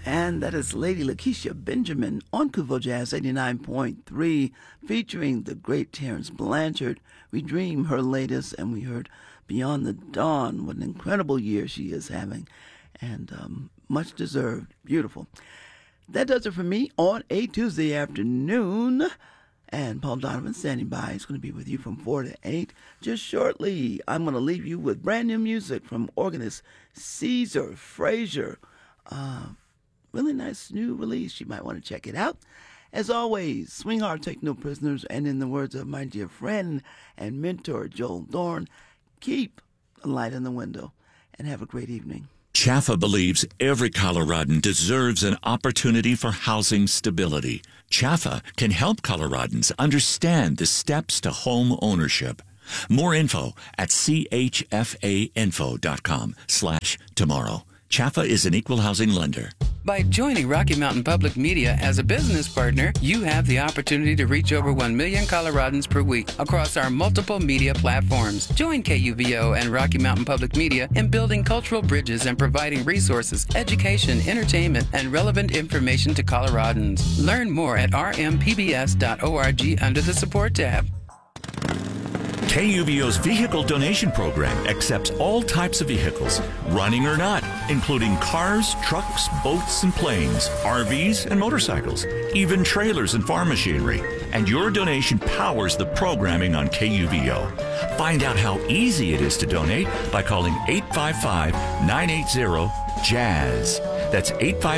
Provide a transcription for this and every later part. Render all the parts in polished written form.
And that is Lady Lakeisha Benjamin on Kuvo Jazz 89.3, featuring the great Terence Blanchard. We Dream, her latest, and we heard Beyond the Dawn. What an incredible year she is having, and much deserved. Beautiful. That does it for me on a Tuesday afternoon. And Paul Donovan standing by. He's going to be with you from 4 to 8. Just shortly, I'm going to leave you with brand new music from organist Caesar Frazier. Really nice new release. You might want to check it out. As always, swing hard, take no prisoners, and in the words of my dear friend and mentor Joel Dorn, keep a light in the window and have a great evening. CHAFA believes every Coloradan deserves an opportunity for housing stability. CHAFA can help Coloradans understand the steps to home ownership. More info at chfainfo.com/tomorrow. CHAFA is an equal housing lender. By joining Rocky Mountain Public Media as a business partner, you have the opportunity to reach over 1 million Coloradans per week across our multiple media platforms. Join KUVO and Rocky Mountain Public Media in building cultural bridges and providing resources, education, entertainment, and relevant information to Coloradans. Learn more at rmpbs.org under the Support tab. KUVO's vehicle donation program accepts all types of vehicles, running or not, including cars, trucks, boats, and planes, RVs, and motorcycles, even trailers and farm machinery. And your donation powers the programming on KUVO. Find out how easy it is to donate by calling 855-980-JAZZ. That's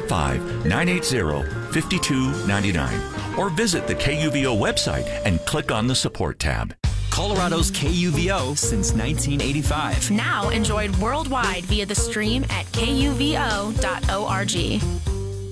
855-980-5299. Or visit the KUVO website and click on the Support tab. Colorado's KUVO since 1985. Now enjoyed worldwide via the stream at kuvo.org.